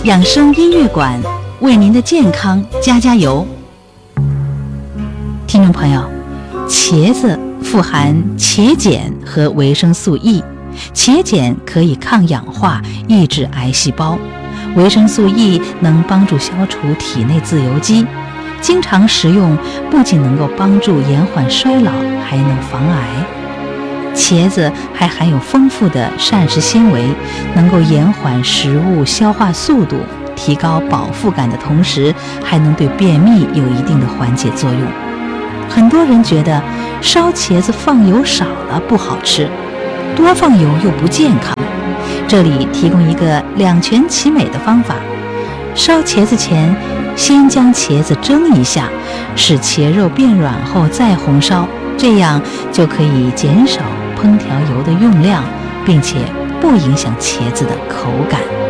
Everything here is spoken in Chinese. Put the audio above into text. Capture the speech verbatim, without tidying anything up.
养生音乐馆为您的健康加加油。听众朋友，茄子富含茄碱和维生素 E， 茄碱可以抗氧化，抑制癌细胞；维生素 E 能帮助消除体内自由基。经常食用不仅能够帮助延缓衰老，还能防癌。茄子还含有丰富的膳食纤维，能够延缓食物消化速度，提高饱腹感的同时，还能对便秘有一定的缓解作用。很多人觉得烧茄子放油少了不好吃，多放油又不健康。这里提供一个两全其美的方法：烧茄子前，先将茄子蒸一下，使茄肉变软后再红烧，这样就可以减少烹调油的用量，并且不影响茄子的口感。